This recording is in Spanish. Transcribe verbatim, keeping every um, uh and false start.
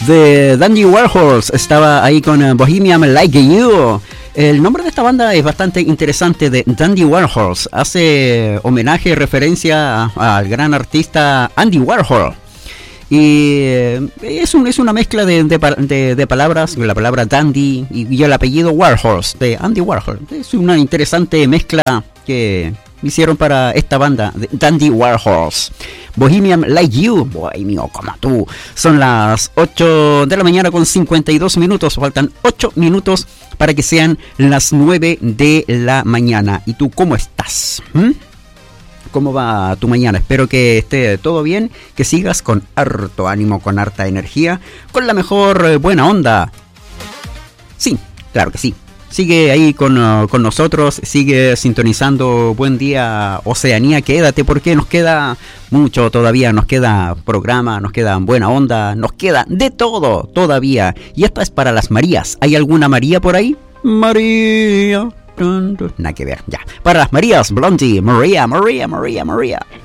de Dandy Warhols. Estaba ahí con uh, Bohemian Like You. El nombre de esta banda es bastante interesante, de Dandy Warhols. Hace homenaje y referencia a, al gran artista Andy Warhol. Y eh, es, un, es una mezcla de, de, de, de palabras, la palabra dandy y, y el apellido Warhols, de Andy Warhol. Es una interesante mezcla que hicieron para esta banda, de Dandy Warhols. Bohemian Like You, bohemio como tú. Son las ocho de la mañana con cincuenta y dos minutos. Faltan ocho minutos para que sean las nueve de la mañana. ¿Y tú cómo estás? ¿Mm? ¿Cómo va tu mañana? Espero que esté todo bien, que sigas con harto ánimo, con harta energía, con la mejor eh, buena onda. Sí, claro que sí. Sigue ahí con, uh, con nosotros, sigue sintonizando Buen Día Oceanía, quédate porque nos queda mucho todavía, nos queda programa, nos queda buena onda, nos queda de todo todavía. Y esta es para las Marías. ¿Hay alguna María por ahí? María. Nada que ver, ya. Para las Marías, Blondie, María, María, María, María.